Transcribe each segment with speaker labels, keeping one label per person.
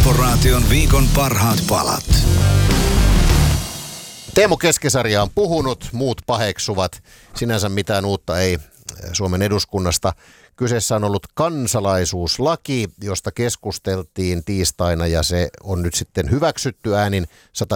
Speaker 1: Korporaation viikon parhaat palat.
Speaker 2: Teemu Keskisarja on puhunut, muut paheksuvat. Sinänsä mitään uutta ei Suomen eduskunnasta. Kyseessä on ollut kansalaisuuslaki, josta keskusteltiin tiistaina ja se on nyt sitten hyväksytty äänin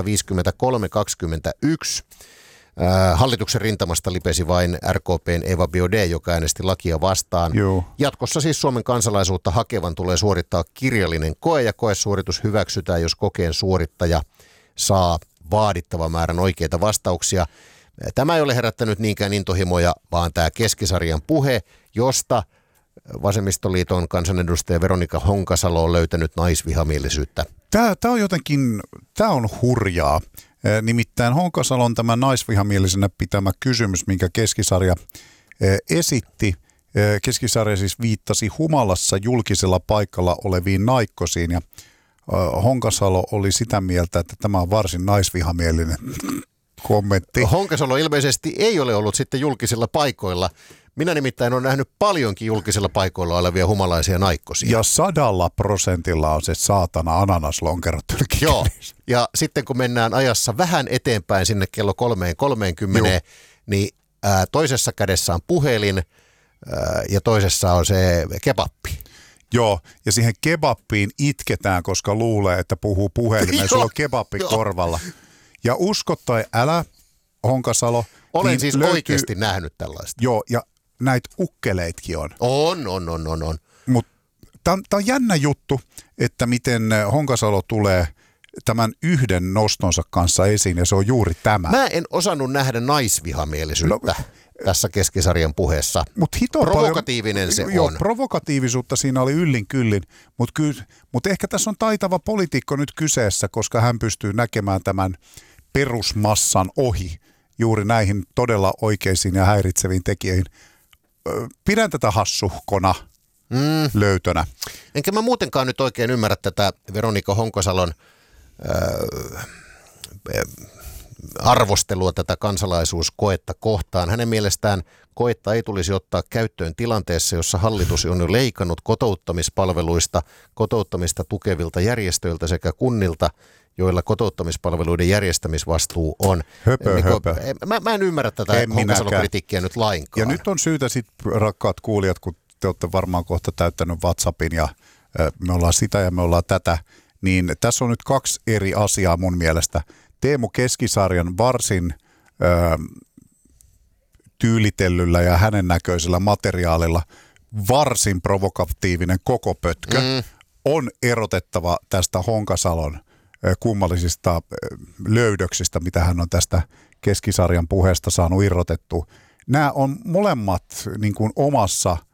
Speaker 2: 153-21. Hallituksen rintamasta lipesi vain RKP:n Eva Biaudet, joka äänesti lakia vastaan.
Speaker 3: Joo.
Speaker 2: Jatkossa siis Suomen kansalaisuutta hakevan tulee suorittaa kirjallinen koe ja koesuoritus hyväksytään, jos kokeen suorittaja saa vaadittavan määrän oikeita vastauksia. Tämä ei ole herättänyt niinkään intohimoja, vaan tämä Keskisarjan puhe, josta Vasemmistoliiton kansanedustaja Veronika Honkasalo on löytänyt naisvihamielisyyttä.
Speaker 3: Tämä on jotenkin, tämä on hurjaa. Nimittäin Honkasalon tämä naisvihamielisenä pitämä kysymys, minkä Keskisarja esitti. Keskisarja siis viittasi humalassa julkisella paikalla oleviin naikkosiin ja Honkasalo oli sitä mieltä, että tämä on varsin naisvihamielinen kommentti.
Speaker 2: Honkasalo ilmeisesti ei ole ollut sitten julkisilla paikoilla. Minä nimittäin olen nähnyt paljonkin julkisilla paikoilla olevia humalaisia naikkosia.
Speaker 3: Ja 100% on se saatana ananaslonkerot.
Speaker 2: Joo, ja sitten kun mennään ajassa vähän eteenpäin sinne kello 3:30, niin toisessa kädessä on puhelin ja toisessa on se kebappi.
Speaker 3: Joo, ja siihen kebappiin itketään, koska luulee, että puhuu puhelimeen. Sulla on kebappi korvalla. Ja usko tai älä, Honkasalo.
Speaker 2: Olen
Speaker 3: niin
Speaker 2: siis oikeasti nähnyt tällaista.
Speaker 3: Joo, ja näitä ukkeleitkin on.
Speaker 2: On.
Speaker 3: Mutta tämä on jännä juttu, että miten Honkasalo tulee tämän yhden nostonsa kanssa esiin, ja se on juuri tämä.
Speaker 2: Mä en osannut nähdä naisvihamielisyyttä tässä Keskisarjan puheessa. Provokatiivinen se on.
Speaker 3: Joo, provokatiivisuutta siinä oli yllin kyllin, mutta ehkä tässä on taitava poliitikko nyt kyseessä, koska hän pystyy näkemään tämän perusmassan ohi juuri näihin todella oikeisiin ja häiritseviin tekijöihin. Pidän tätä hassuhkona löytönä.
Speaker 2: Enkä mä muutenkaan nyt oikein ymmärrä tätä Veronika Honkasalon arvostelua tätä kansalaisuuskoetta kohtaan. Hänen mielestään koetta ei tulisi ottaa käyttöön tilanteessa, jossa hallitus on jo leikannut kotouttamispalveluista, kotouttamista tukevilta järjestöiltä sekä kunnilta, joilla kotouttamispalveluiden järjestämisvastuu on.
Speaker 3: Höpö.
Speaker 2: Mä en ymmärrä tätä Honkasalon kritiikkiä nyt lainkaan.
Speaker 3: Ja nyt on syytä sitten, rakkaat kuulijat, kun te olette varmaan kohta täyttänyt WhatsAppin ja me ollaan sitä ja me ollaan tätä, niin tässä on nyt kaksi eri asiaa mun mielestä. Teemu Keskisarjan varsin tyylitellyllä ja hänen näköisellä materiaalilla varsin provokatiivinen koko pötkö on erotettava tästä Honkasalon kummallisista löydöksistä, mitä hän on tästä Keskisarjan puheesta saanut irrotettua. Nämä on molemmat niin kuin omassa